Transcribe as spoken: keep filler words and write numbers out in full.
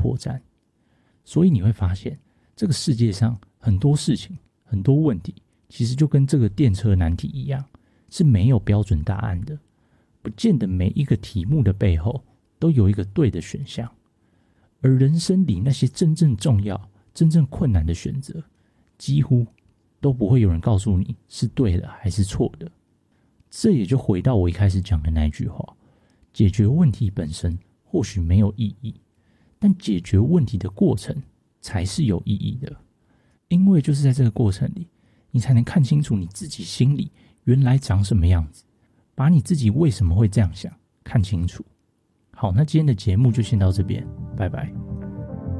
破绽。所以你会发现，这个世界上很多事情、很多问题，其实就跟这个电车难题一样，是没有标准答案的。不见得每一个题目的背后都有一个对的选项，而人生里那些真正重要、真正困难的选择，几乎都不会有人告诉你是对的还是错的。这也就回到我一开始讲的那句话，解决问题本身或许没有意义，但解决问题的过程才是有意义的。因为就是在这个过程里，你才能看清楚你自己心里原来长什么样子，把你自己为什么会这样想看清楚。好，那今天的节目就先到这边，拜拜。